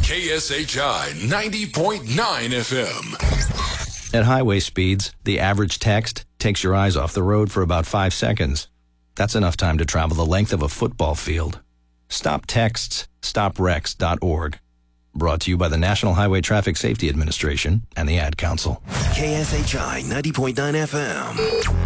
KSHI 90.9 FM. At highway speeds, the average text takes your eyes off the road for about 5 seconds. That's enough time to travel the length of a football field. Stop texts. StopWrecks.org. Brought to you by the National Highway Traffic Safety Administration and the Ad Council. KSHI 90.9 FM.